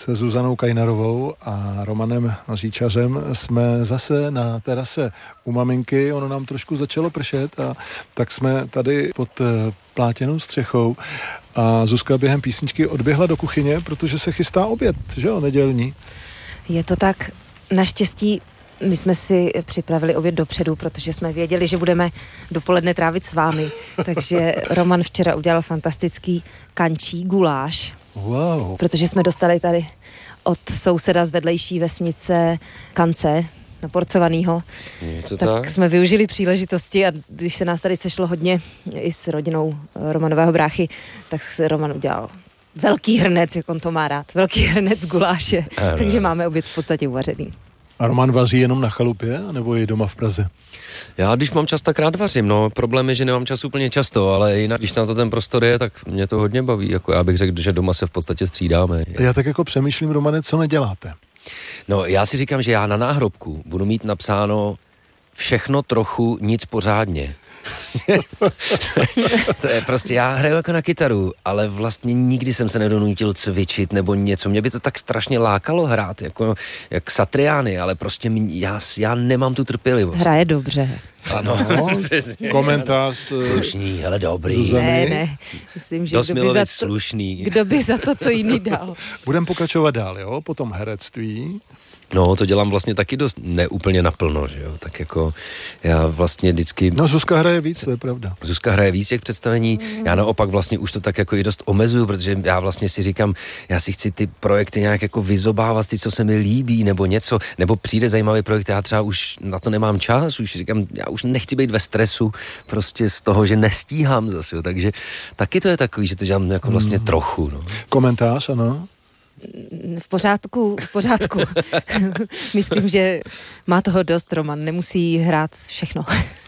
Se Zuzanou Kajnarovou a Romanem Říčařem jsme zase na terase u maminky. Ono nám trošku začalo pršet a tak jsme tady pod plátěnou střechou a Zuzka během písničky odběhla do kuchyně, protože se chystá oběd, že jo, nedělní. Je to tak, naštěstí my jsme si připravili oběd dopředu, protože jsme věděli, že budeme dopoledne trávit s vámi. Takže Roman včera udělal fantastický kančí guláš. Wow. Protože jsme dostali tady od souseda z vedlejší vesnice kance naporcovanýho. Tak jsme využili příležitosti a když se nás tady sešlo hodně i s rodinou Romanového bráchy, tak se Roman udělal velký hrnec, jak on to má rád. Velký hrnec guláše. Takže máme oběd v podstatě uvařený. A Roman vaří jenom na chalupě, nebo je doma v Praze? Já, když mám čas, tak rád vařím, no. Problém je, že nemám čas úplně často, ale jinak, když na to ten prostor je, tak mě to hodně baví. Jako já bych řekl, že doma se v podstatě střídáme. Já tak jako přemýšlím, Romane, co neděláte? No, já si říkám, že já na náhrobku budu mít napsáno všechno trochu, nic pořádně. To je prostě, já hraju jako na kytaru, ale vlastně nikdy jsem se nedonutil cvičit nebo něco. Mě by to tak strašně lákalo hrát, jako jak Satriány, ale prostě já nemám tu trpělivost. Hraje dobře. Ano, komentář. Slušný, ale dobrý. Zuzany. Ne, myslím, že kdo by za to, co jiný dal. Budeme pokračovat dál, jo? Potom herectví. No, to dělám vlastně taky dost neúplně naplno, že jo, tak jako já vlastně vždycky... No, Zuzka hraje víc, to je pravda. Zuzka hraje víc těch představení, já naopak vlastně už to tak jako i dost omezuju, protože já vlastně si říkám, já si chci ty projekty nějak jako vyzobávat, ty, co se mi líbí, nebo něco, nebo přijde zajímavý projekt, já třeba už na to nemám čas, už říkám, já už nechci být ve stresu prostě z toho, že nestíhám zase, jo, takže taky to je takový, že to dělám jako vlastně trochu, no. Komentář, ano. V pořádku. Myslím, že má toho dost Roman, nemusí hrát všechno.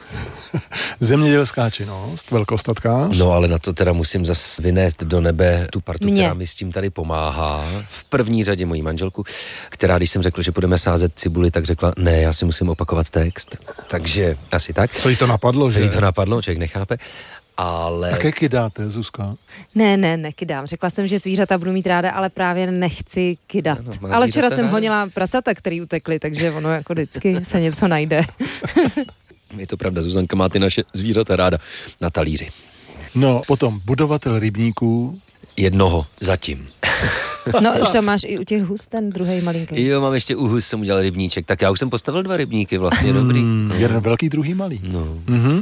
Zemědělská činnost, velkostatkář. No, ale na to teda musím zase vynést do nebe tu partu, která mi s tím tady pomáhá. V první řadě mojí manželku, která, když jsem řekl, že budeme sázet cibuli, tak řekla, ne, já si musím opakovat text. Takže asi tak. Co jí to napadlo, Co jí to napadlo, člověk nechápe. Ale... Také kydáte, Zuzka? Ne, nekydám. Řekla jsem, že zvířata budu mít ráda, ale právě nechci kydat. No, ale včera jsem honila prasata, který utekly, takže ono jako vždycky se něco najde. Je to pravda, Zuzanka má ty naše zvířata ráda na talíři. No, potom budovatel rybníků. Jednoho zatím. No, už tam máš i u těch hus ten druhej malinký. Jo, mám ještě u hus, jsem udělal rybníček. Tak já už jsem postavil 2 rybníky, vlastně dobrý. Jeden velký, druhý malý. No.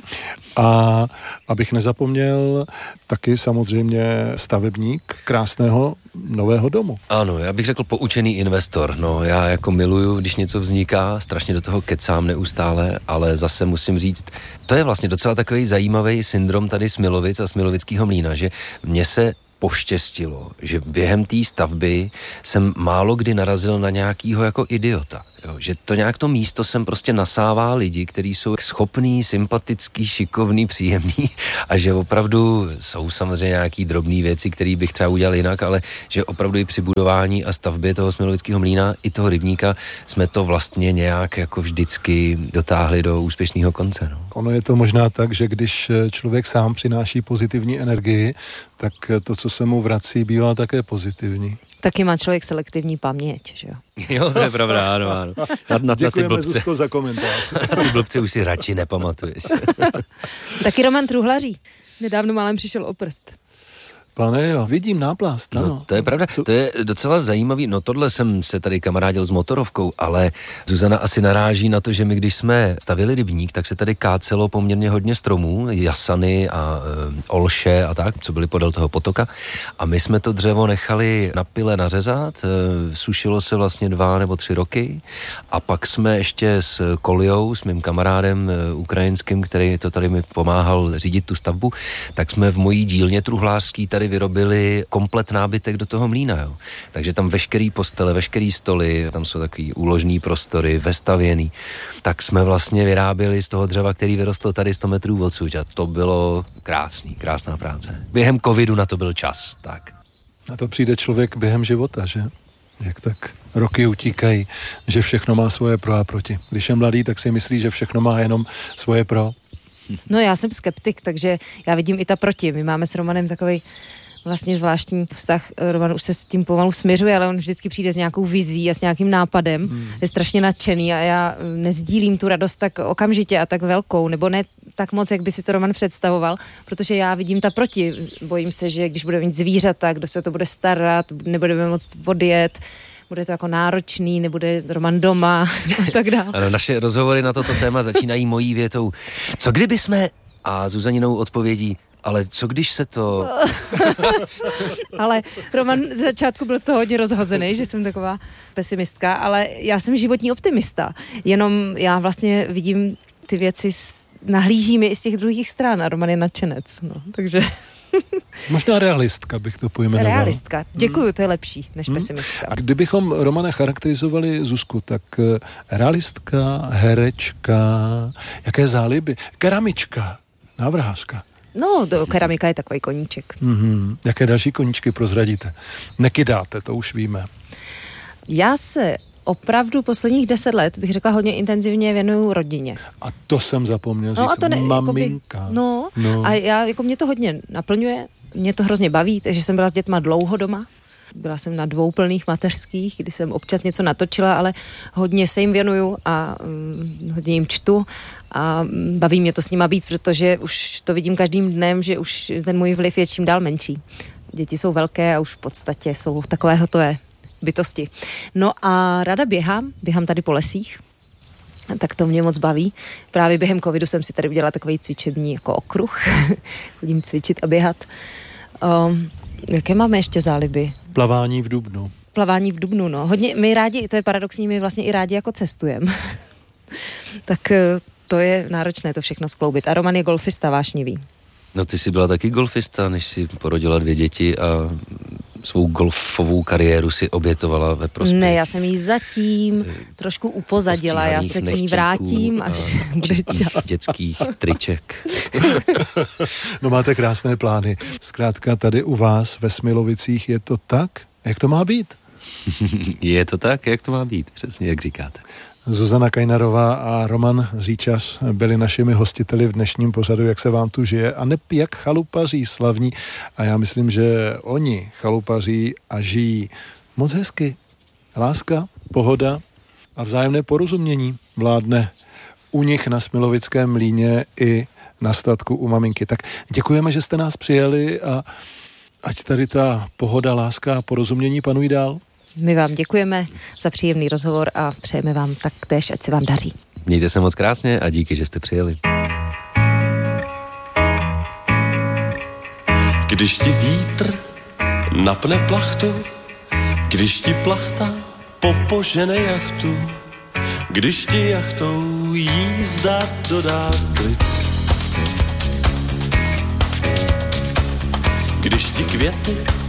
A abych nezapomněl, taky samozřejmě stavebník krásného nového domu. Ano, já bych řekl poučený investor. No, já jako miluju, když něco vzniká, strašně do toho kecám neustále, ale zase musím říct, to je vlastně docela takový zajímavý syndrom tady Smilovic a Smilovického mlýna, že mně se poštěstilo, že během té stavby jsem málo kdy narazil na nějakýho jako idiota. Jo, že to nějak to místo sem prostě nasává lidi, kteří jsou schopný, sympatický, šikovný, příjemný a že opravdu jsou samozřejmě nějaký drobné věci, které bych třeba udělal jinak, ale že opravdu i při budování a stavbě toho Smilovického mlýna i toho rybníka jsme to vlastně nějak jako vždycky dotáhli do úspěšného konce. No. Ono je to možná tak, že když člověk sám přináší pozitivní energii, tak to, co se mu vrací, bývá také pozitivní. Taky má člověk selektivní paměť, že jo? Jo, to je pravda, ano. Děkujeme, Zuzko, za komentář. Ty blbci už si radši nepamatuješ. Taky Roman truhlaří. Nedávno málem přišel o prst. Pane, jo, vidím náplast. No, to je pravda, to je docela zajímavý. No tohle jsem se tady kamarádil s motorovkou, ale Zuzana asi naráží na to, že my když jsme stavili rybník, tak se tady kácelo poměrně hodně stromů, jasany a olše a tak, co byly podél toho potoka. A my jsme to dřevo nechali na pile nařezat, sušilo se vlastně 2 nebo 3 roky a pak jsme ještě s Koljou, s mým kamarádem ukrajinským, který to tady mi pomáhal řídit tu stavbu, tak jsme v mojí dílně truhlářský tady vyrobili komplet nábytek do toho mlýna, jo. Takže tam veškerý postele, veškerý stoly, tam jsou takový úložný prostory, vestavěný. Tak jsme vlastně vyráběli z toho dřeva, který vyrostl tady 100 metrů odsud a to bylo krásná práce. Během covidu na to byl čas, tak. A to přijde člověk během života, že? Jak tak roky utíkají, že všechno má svoje pro a proti. Když je mladý, tak si myslí, že všechno má jenom svoje pro. No já jsem skeptik, takže já vidím i ta proti. My máme s Romanem takovej vlastně zvláštní vztah. Roman už se s tím pomalu směřuje, ale on vždycky přijde s nějakou vizí a s nějakým nápadem. Je strašně nadšený a já nezdílím tu radost tak okamžitě a tak velkou, nebo ne tak moc, jak by si to Roman představoval, protože já vidím ta proti. Bojím se, že když budeme mít zvířata, kdo se to bude starat, nebudeme moc odjet, bude to jako náročný, nebude Roman doma a tak dále. Ano, naše rozhovory na toto téma začínají mojí větou. Co kdyby jsme... A Zuzaninou odpovědí, ale co když se to... Ale Roman z začátku byl z toho hodně rozhozený, že jsem taková pesimistka, ale já jsem životní optimista. Jenom já vlastně vidím ty věci, nahlížím je i z těch druhých stran a Roman je nadšenec. No, takže... Možná realistka bych to pojmenoval. Realistka. Děkuju, to je lepší než pesimistka. A kdybychom, Romane, charakterizovali Zuzku, tak realistka, herečka, jaké záliby? Keramička, návrhářka. No, keramika je takový koníček. Jaké další koníčky prozradíte? Nekydáte, to už víme. Já se opravdu posledních 10 let, bych řekla, hodně intenzivně věnuju rodině. A to jsem zapomněl říct, no, a to maminka. Jakoby, no, a já, jako mě to hodně naplňuje, mě to hrozně baví, takže jsem byla s dětma dlouho doma. Byla jsem na 2 plných mateřských, kdy jsem občas něco natočila, ale hodně se jim věnuju a hodně jim čtu a baví mě to s nima být, protože už to vidím každým dnem, že už ten můj vliv je čím dál menší. Děti jsou velké a už v podstatě jsou takové hotové bytosti. No a ráda běhám tady po lesích, tak to mě moc baví. Právě během covidu jsem si tady udělala takový cvičební jako okruh. Chodím cvičit a běhat. Jaké máme ještě záliby? Plavání v Dubnu. Plavání v Dubnu, no. Hodně, my rádi, to je paradoxní, my vlastně i rádi jako cestujeme. Tak to je náročné to všechno skloubit. A Roman je golfista vášnivý. No ty jsi byla taky golfista, než si porodila 2 děti a svou golfovou kariéru si obětovala ve prospěch. Ne, já jsem jí zatím trošku upozadila, já se k ní vrátím, až bude čas. Dětských triček. No máte krásné plány. Zkrátka tady u vás ve Smilovicích je to tak, jak to má být? Je to tak, jak to má být, přesně jak říkáte. Zuzana Kajnarová a Roman Říčař byli našimi hostiteli v dnešním pořadu, jak se vám tu žije a jak chalupaří slavní. A já myslím, že oni chalupaří a žijí moc hezky. Láska, pohoda a vzájemné porozumění vládne u nich na Smilovickém mlýně i na statku u maminky. Tak děkujeme, že jste nás přijeli a ať tady ta pohoda, láska a porozumění panují dál. My vám děkujeme za příjemný rozhovor a přejeme vám taktéž, ať se vám daří. Mějte se moc krásně a díky, že jste přijeli. Když ti vítr napne plachtu, když ti plachta popožene jachtu, když ti jachtou jízda dodá klid, když ti květy